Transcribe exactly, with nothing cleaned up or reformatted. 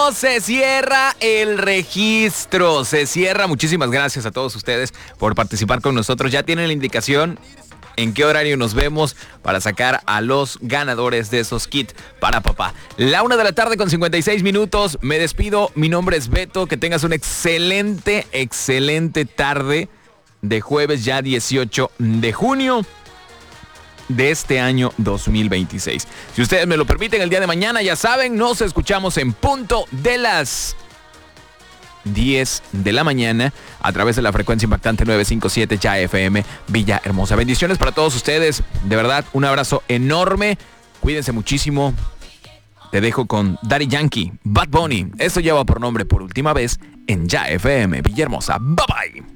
no se cierra el registro, se cierra. Muchísimas gracias a todos ustedes por participar con nosotros. Ya tienen la indicación en qué horario nos vemos para sacar a los ganadores de esos kits para papá. La una de la tarde con cincuenta y seis minutos. Me despido. Mi nombre es Beto. Que tengas una excelente, excelente tarde de jueves ya dieciocho de junio de este año dos mil veintiséis. Si ustedes me lo permiten, el día de mañana, ya saben, nos escuchamos en punto de las diez de la mañana a través de la frecuencia impactante novecientos cincuenta y siete Ya F M Villahermosa. Bendiciones para todos ustedes. De verdad, un abrazo enorme. Cuídense muchísimo. Te dejo con Daddy Yankee, Bad Bunny. Esto lleva por nombre Por Última Vez en Ya F M Villahermosa. Bye bye.